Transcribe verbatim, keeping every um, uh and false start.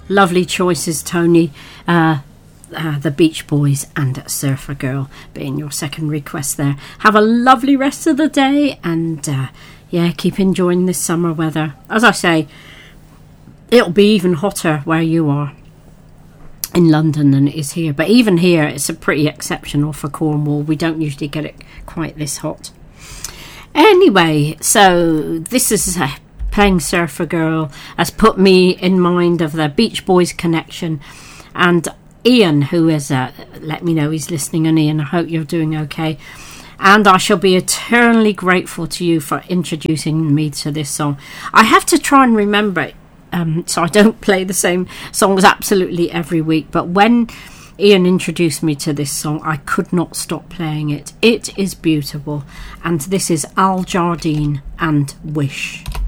Lovely choices, Tony. Uh, uh, the Beach Boys and Surfer Girl being your second request there. Have a lovely rest of the day, and uh, yeah, keep enjoying this summer weather. As I say, it'll be even hotter where you are in London than it is here. But even here, it's a pretty exceptional for Cornwall. We don't usually get it quite this hot. Anyway, so this is uh, playing Surfer Girl has put me in mind of the Beach Boys connection, and Ian, who has uh, let me know he's listening. And Ian, I hope you're doing okay, and I shall be eternally grateful to you for introducing me to this song. I have to try and remember it, um, so I don't play the same songs absolutely every week, but when Ian introduced me to this song, I could not stop playing it. It is beautiful, and this is Al Jardine and Wish.